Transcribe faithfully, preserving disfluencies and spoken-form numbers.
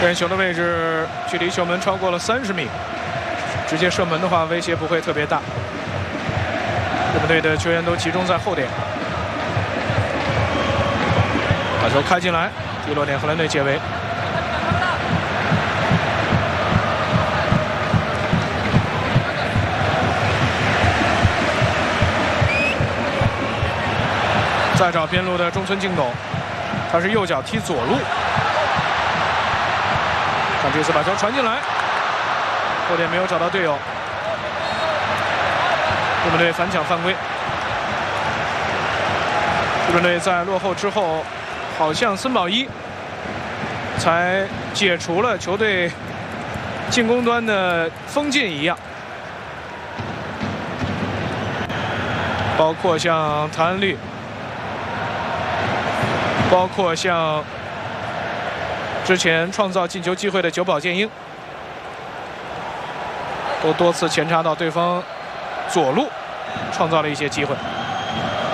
任球的位置距离球门超过了三十米，直接射门的话威胁不会特别大。日本队的球员都集中在后点，把球开进来，第落点荷兰队解围。再找边路的中村敬斗，他是右脚踢左路。 上这次把球传进来，后点没有找到队友，日本队反抢犯规。日本队在落后之后，好像森保一才解除了球队进攻端的封禁一样，包括像谭安律，包括像。 之前创造进球机会的久保建英，都多次前插到对方左路，创造了一些机会。